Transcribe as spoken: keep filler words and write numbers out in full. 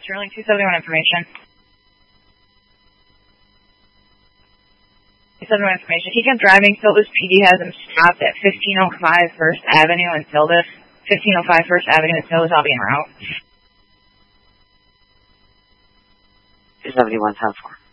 Sterling two seventy-one information. two seventy-one information. He kept driving. Silvis P D has him stopped at fifteen oh five First Avenue in Silvis. fifteen oh five First Avenue in Silvis. I'll be en route. two seventy-one, ten four.